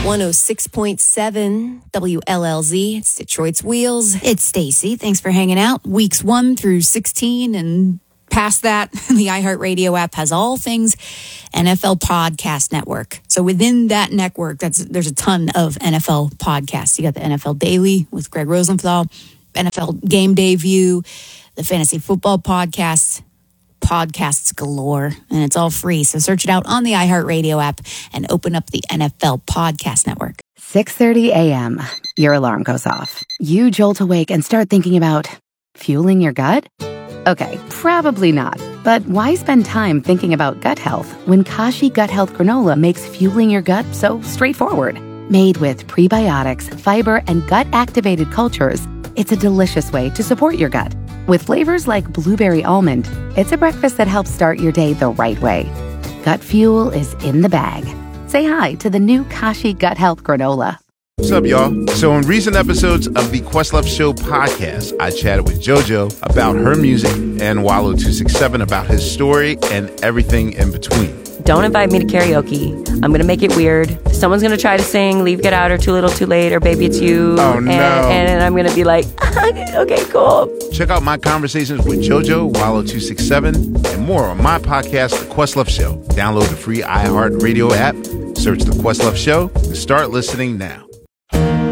106.7 WLLZ. It's Detroit's Wheels. It's Stacy. Thanks for hanging out. Weeks 1 through 16 and past that, the iHeartRadio app has all things NFL Podcast Network. So within that network, there's a ton of NFL podcasts. You got the NFL Daily with Greg Rosenthal, NFL Game Day View, the Fantasy Football Podcasts galore, and it's all free. So search it out on the iHeartRadio app and open up the NFL Podcast Network. 6:30 a.m. Your alarm goes off. You jolt awake and start thinking about fueling your gut? Okay, probably not. But why spend time thinking about gut health when Kashi Gut Health Granola makes fueling your gut so straightforward? Made with prebiotics, fiber, and gut-activated cultures, it's a delicious way to support your gut. With flavors like blueberry almond, it's a breakfast that helps start your day the right way. Gut fuel is in the bag. Say hi to the new Kashi Gut Health Granola. What's up, y'all? So in recent episodes of the Questlove Show podcast, I chatted with JoJo about her music and Wallo267 about his story and everything in between. Don't invite me to karaoke. I'm going to make it weird. Someone's going to try to sing Leave, Get Out, or Too Little, Too Late, or Baby It's You. Oh, no. And I'm going to be like, okay, cool. Check out my conversations with JoJo, Wallo267, and more on my podcast, The Questlove Show. Download the free iHeartRadio app, search The Questlove Show, and start listening now.